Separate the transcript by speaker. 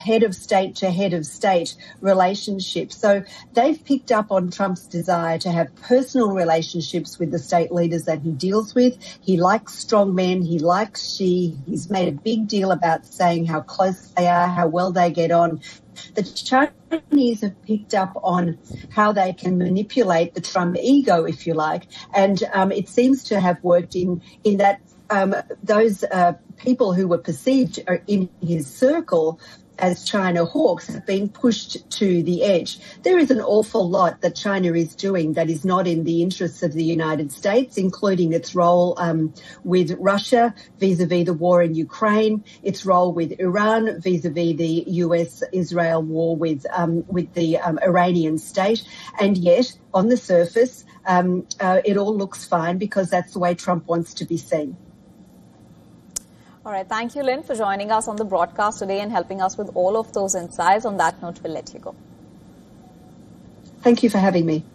Speaker 1: head of state relationship. So they've picked up on Trump's desire to have personal relationships with the state leaders that he deals with. He likes strong men. He likes Xi. He's made a big deal about saying how close they are, how well they get on. The Chinese have picked up on how they can manipulate the Trump ego, if you like, and it seems to have worked in that those people who were perceived in his circle as China hawks have been pushed to the edge. There is an awful lot that China is doing that is not in the interests of the United States, including its role with Russia vis-a-vis the war in Ukraine, its role with Iran vis-a-vis the US-Israel war with the Iranian state. And yet, on the surface, it all looks fine because that's the way Trump wants to be seen.
Speaker 2: All right. Thank you, Lynn, for joining us on the broadcast today and helping us with all of those insights. On that note, we'll let you go.
Speaker 1: Thank you for having me.